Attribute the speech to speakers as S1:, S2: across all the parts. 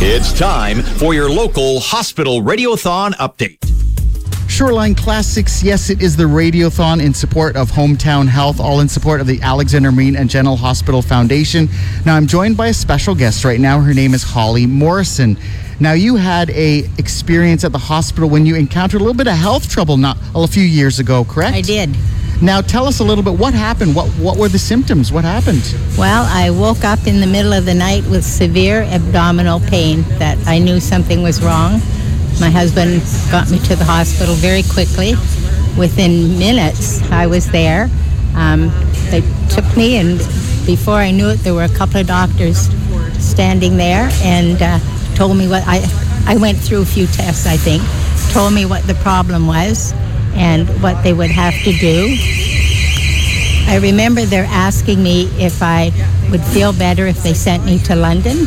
S1: It's time for your local hospital radiothon update.
S2: Shoreline Classics, yes, it is the Radiothon in support of Hometown Health, all in support of the Alexander Marine and General Hospital Foundation. Now, I'm joined by a special guest right now. Her name is Holly Morrison. Now, you had a experience at the hospital when you encountered a little bit of health trouble not a few years ago, correct?
S3: I did.
S2: Now, tell us a little bit. What happened? What were the symptoms? What happened?
S3: Well, I woke up in the middle of the night with severe abdominal pain that I knew something was wrong. My husband got me to the hospital very quickly. Within minutes, I was there. They took me, and before I knew it, there were a couple of doctors standing there and told me what I went through a few tests, I think, told me what the problem was and what they would have to do. I remember they're asking me if I would feel better if they sent me to London.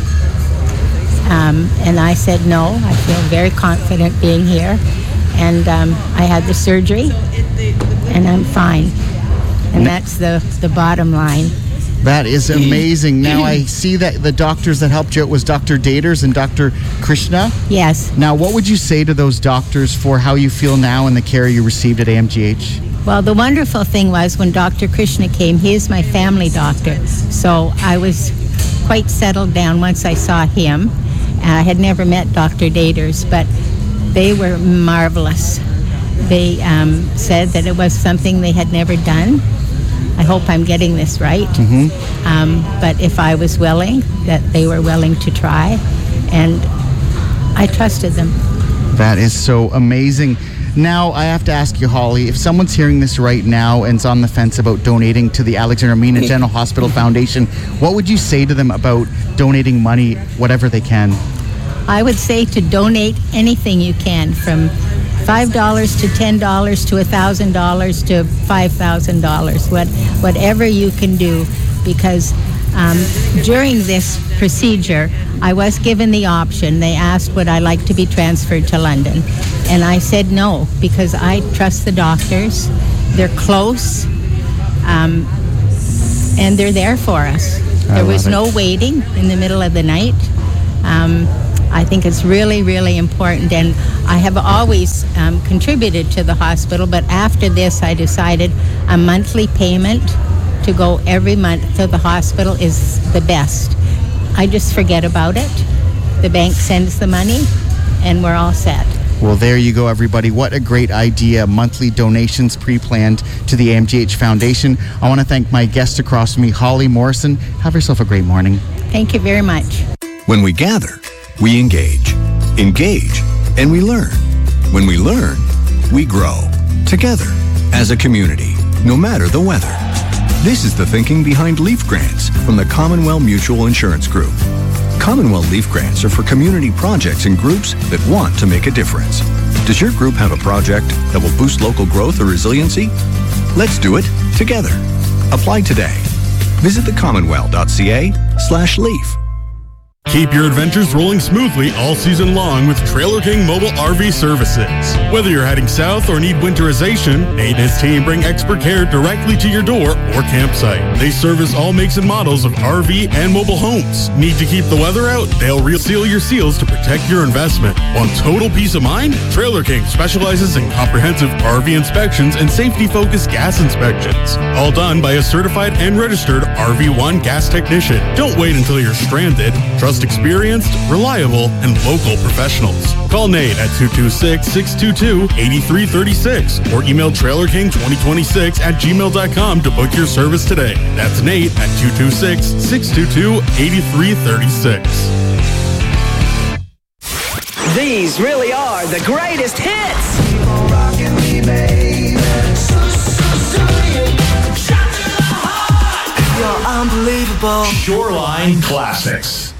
S3: And I said no. I feel very confident being here. And I had the surgery, and I'm fine. And that's the bottom line.
S2: That is amazing. Now, I see that the doctors that helped you out was Dr. Daters and Dr. Krishna.
S3: Yes.
S2: Now, what would you say to those doctors for how you feel now and the care you received at AMGH?
S3: Well, the wonderful thing was when Dr. Krishna came, he is my family doctor. So I was quite settled down once I saw him. I had never met Dr. Daters, but they were marvelous. They said that it was something they had never done. I hope I'm getting this right. Mm-hmm. But if I was willing, that they were willing to try, and I trusted them.
S2: That is so amazing. Now, I have to ask you, Holly, if someone's hearing this right now and is on the fence about donating to the Alexander Marine and General Hospital Foundation, what would you say to them about donating money, whatever they can?
S3: I would say to donate anything you can, from $5 to $10 to $1,000 to $5,000, whatever you can do, because during this procedure, I was given the option. They asked would I like to be transferred to London, and I said no, because I trust the doctors. They're close, and they're there for us. There was no waiting in the middle of the night. I think it's really, really important, and I have always contributed to the hospital, but after this I decided a monthly payment to go every month to the hospital is the best. I just forget about it. The bank sends the money, and we're all set.
S2: Well, there you go, everybody. What a great idea. Monthly donations pre-planned to the AMGH Foundation. I want to thank my guest across from me, Holly Morrison. Have yourself a great morning.
S3: Thank you very much.
S1: When we gather, we engage, and we learn. When we learn, we grow. Together, as a community, no matter the weather. This is the thinking behind Leaf Grants from the Commonwealth Mutual Insurance Group. Commonwealth Leaf Grants are for community projects and groups that want to make a difference. Does your group have a project that will boost local growth or resiliency? Let's do it together. Apply today. Visit thecommonwealth.ca/leaf.
S4: Keep your adventures rolling smoothly all season long with Trailer King Mobile RV Services. Whether you're heading south or need winterization, Nate and his team bring expert care directly to your door or campsite. They service all makes and models of RV and mobile homes. Need to keep the weather out? They'll reseal your seals to protect your investment. Want total peace of mind? Trailer King specializes in comprehensive RV inspections and safety-focused gas inspections. All done by a certified and registered RV1 gas technician. Don't wait until you're stranded. Trust experienced, reliable, and local professionals. Call Nate at 226-622-8336 or email trailerking2026@gmail.com to book your service today. That's Nate at 226-622-8336.
S5: These really are the greatest hits.
S6: You're unbelievable.
S1: Shoreline Classics.